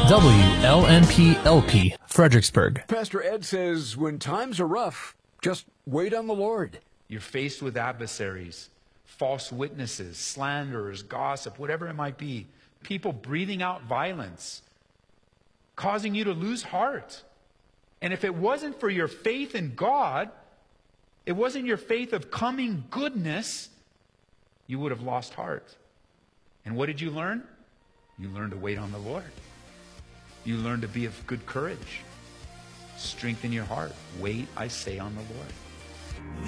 WLNP-LP, Fredericksburg. Pastor Ed says when times are rough, just wait on the Lord. You're faced with adversaries, false witnesses, slanderers, gossip, whatever it might be. People breathing out violence, causing you to lose heart. And if it wasn't for your faith in God, it wasn't your faith of coming goodness, you would have lost heart. And what did you learn? You learned to wait on the Lord. You learned to be of good courage. Strengthen your heart. Wait, I say, on the Lord.